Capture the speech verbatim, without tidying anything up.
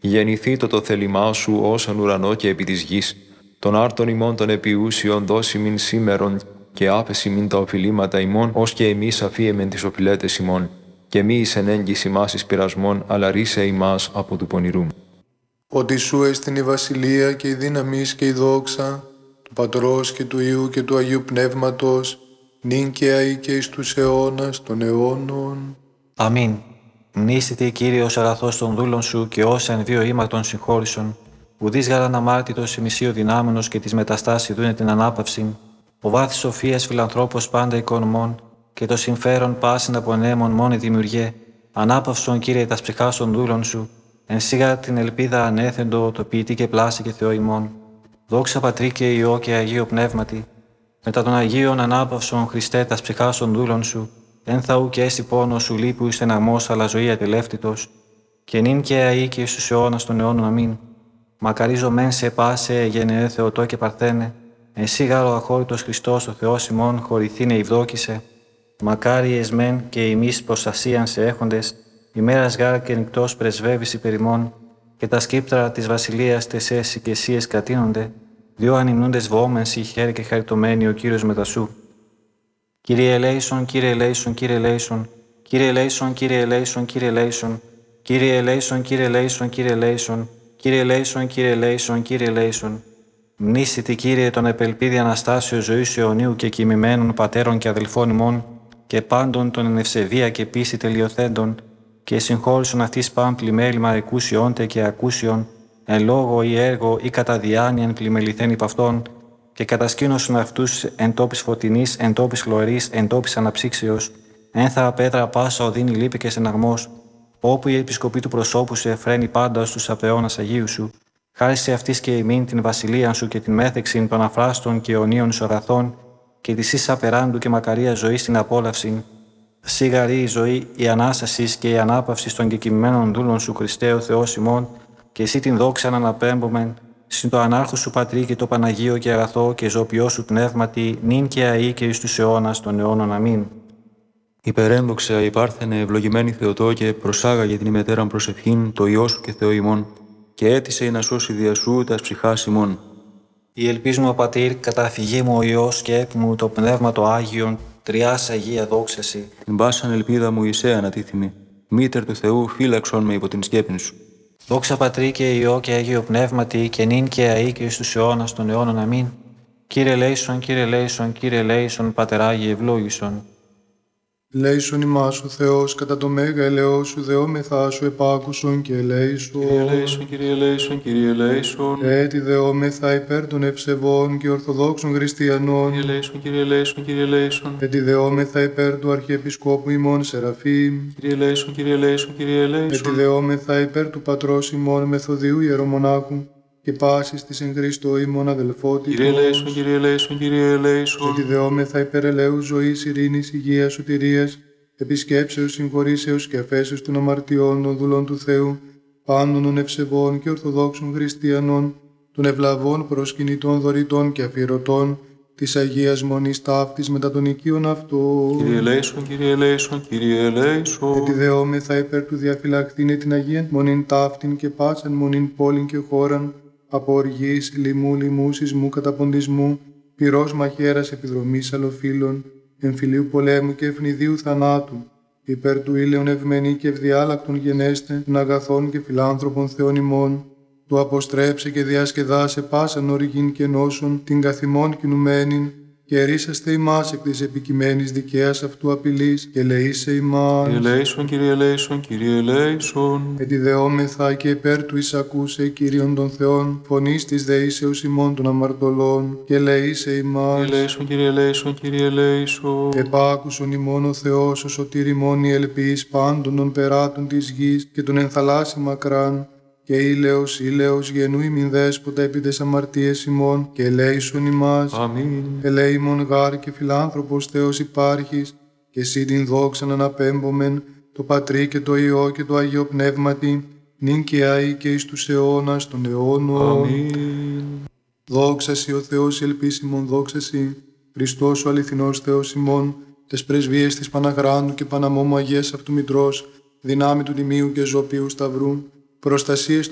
Γεννηθήτω το θέλημά σου ως εν ουρανό και επί της γης. Τον άρτον ημών των επιούσιων δώσει μην σήμερον και άπεση μην τα οφειλήματα ημών, ως και εμείς αφίεμεν τις οφειλέτες ημών. Και μη εις εν έγκυση μας εις πειρασμών, αλλά ρίσε ημάς από του πονηρού. Ότι σου έστειν η βασιλεία και η δύναμις και η δόξα, του Πατρός και του Υιού και του Αγίου Πνεύματος, νυν και αεί και εις τους αιώνας των αιώνων. Αμήν. Μνήσθητη, Κύριος, αγαθός των δούλων σου και όσα εν βίο ήμαρτον συγχώρησον, ουδείς γαραν αμάρτητος ημισίου δυνάμενος και της μεταστάσι δούνε την ανάπαυση, ο βάθης σοφίας φιλανθρώπος πάντα οικονομών και το συμφέρον πάσιν απονέμων μόνη δημιουργέ, ανάπαυσον, Κύριε, τας ψυχάς των δούλων σου, εν σίγα την ελπίδα ανέθεντο, το ποιητή και πλάση και Θεό ημών. Δόξα Πατρί και Υιό και Αγίο Πνεύματι, μετά των Αγίων ανάπαυσον, Χριστέ, τας ψυχάς των δούλων σου, εν θαού και έσυ πόνο σου λείπου εις στεναγμός, αλλά ζωή ατελεύτητος, και νυν και αεί και εις τους αιώνας των αιώνων. Αμήν. Μακαρίζω μεν σε πάσε γενεέ Θεοτό και Παρθένε, εσύ γάρο αχώρητος Χριστός ο Θεός ημών, χωρηθήνε ευδόκησε. Μακάρι εσμέν και ημείς προστασίαν σε έχοντες, ημέρας γάρ και νυκτός πρεσβεύεις υπερ ημών, και τα σκύπτρα της βασιλείας τεσές και εσίες κατείνονται, δύο ανυμνούντες βόμενσι χέρι και χαριτωμένοι ο Κύριος μετασού. Κύριε ελέησον, Κύριε ελέησον, Κύριε ελέησον, Κύριε ελέησον, Κύριε ελέησον, Κύριε ελέησον, Κύριε ελέησον, Κύριε ελέησον, Κύριε ελέησον, Κύριε ελέησον, Κύριε ελέησον, Κύριε ελέησον. Μνήσθητη, Κύριε, τον επελπίδη Αναστάσεω ζωής αιωνίου και κοιμημένων πατέρων και αδελφών ημών, και πάντων των εν ευσεβία και πίστη τελειοθέντων, και συγχώρησον αυτής παν πλημέλημα εκούσιόντε και ακούσιον, εν λόγω ή έργο ή κατά διάνοιαν πλημεληθέν υπ' αυτών, και κατασκήνωσον αυτούς εν τόπης φωτεινής, εν τόπης χλωρής, εν τόπης αναψύξεως, ένθα πέτρα πάσα οδύνη λύπη και στεναγμός, όπου η επισκοπή του προσώπου σου εφραίνει πάντα στους απαιώνας Αγίου σου, χάρη σε αυτής και ημίν την βασιλεία σου και την μέθεξην των αφράστων και αιωνίων σου αγαθών, και της εις απεράντου και μακαρία ζωή στην απόλαυση. Σίγαρη η ζωή, η ανάσταση και η ανάπαυση των κεκοιμημένων δούλων σου, Χριστέ ο Θεός ημών, και εσύ την δόξα να αναπέμπομεν, συν το ανάρχο σου Πατρί και το Παναγίο και αγαθό και ζωοποιό σου πνεύματι, νυν και αεί και εις τους αιώνας των αιώνων. Αμήν. Υπερένδοξα υπάρθενε ευλογημένη Θεοτό και προσάγαγε την ημετέραν προσευχήν το Υιό σου και Θεό ημών, και έτησε να σώσει δια σου τας ψυχάς ημών. Η ελπίζουμε ο Πατήρ, καταφυγή μου ο Υιός και έπ' μου το Πνεύμα το Άγιον, τριάς Αγία δόξαση. Την πάσαν ελπίδα μου εισέ ανατίθυμη, μήτερ του Θεού φύλαξον με υπό την σκέπην σου. Δόξα Πατρί και Υιό και Αγίο Πνεύματι, και νυν και αεί και εις τους αιώνας των αιώνων. Αμήν. Κύριε ελέησον, Κύριε ελέησον, Κύριε ελέησον, Πατεράγιε ευλόγησον. Ελέησον ημάς ο Θεός, κατά το μέγα ελεός σου δεόμεθά σου επάκουσον και ελέησον. Κύριε ελέησον, Κύριε ελέησον, Κύριε ελέησον. Έτσι δεόμεθα υπέρ των ευσεβών και ορθοδόξων χριστιανών. Κύριε ελέησον, Κύριε ελέησον, Κύριε ελέησον. Έτσι δεόμεθα υπέρ του Αρχιεπισκόπου ημών Σεραφείμ. Κύριε ελέησον, Κύριε ελέησον, Κύριε ελέησον. Έτσι δεόμεθα υπέρ του Πατρός ημών Μεθοδίου Ιερομονάχου και πάσης της εν Χριστώ ημών αδελφότητος. Κύριε ελέησον, Κύριε ελέησον, Κύριε ελέησον. Έτσι δεόμεθα υπέρ ελέου ζωής, ειρήνης, υγείας, σωτηρίας, επισκέψεως, συγχωρήσεως και αφέσεως των αμαρτιών των δούλων του Θεού, πάντων των ευσεβών και ορθοδόξων χριστιανών, των ευλαβών προσκυνητών δωρητών και αφιερωτών, της Αγίας Μονής ταύτης μετά των οικείων αυτών. Κύριε ελέησον, Κύριε ελέησον, Κύριε ελέησον. Έτσι δεόμεθα υπέρ του διαφυλαχθήνε την Αγία Μονήν ταύτην και πάσαν μονήν πόλην και χώραν, από οργής, λοιμού, λοιμού, σεισμού, καταποντισμού, πυρός μαχαίρας επιδρομής αλλοφύλων, εμφυλίου πολέμου και ευνηδίου θανάτου, υπέρ του ήλαιον ευμένη και ευδιάλακτον γενέστε, των αγαθών και φιλάνθρωπων Θεών ημών, του αποστρέψε και διασκεδάσε πάσαν οργήν και νόσων, την καθημών κινουμένην, και ερίσαστε ημάς εκ της επικειμένης δικαίας αυτού απειλής, και ελεήσε ημάς. Κύριε ελέησον, Κύριε ελέησον, Κύριε ελέησον. Ετιδεόμεθα και υπέρ του εισακούσε Κύριον των Θεών, φωνής της δεήσεως ημών των αμαρτωλών, και ελεήσε ημάς. Κύριε ελέησον, Κύριε ελέησον, Κύριε ελέησον. Επάκουσον ημών ο Θεός, ο σωτήρ ημών η ελπίς πάντων των περάτων της γης και των ενθαλάσσι μακράν, και ήλαιος, ήλαιος γενού ημιν δέσποτα επί τες αμαρτίες ημών, και ελέησον ημάς. Αμήν. Ελέημον γάρ και φιλάνθρωπος Θεός υπάρχεις, και εσύ την δόξαν αναπέμπομεν, το Πατρί και το Υιό και το Αγίο Πνεύματι, νυν και αεί και εις τους αιώνας των αιώνων. Αμήν. Δόξα σοι ο Θεός ελπίσιμον, δόξα σοι, Χριστός ο αληθινός Θεός ημών, τες πρεσβείες της Παναγράντου και Παναμόμου Αγίας αυτού Μητρός, δυνάμει του Τιμίου και Ζωοποιού Σταυρού, προστασίες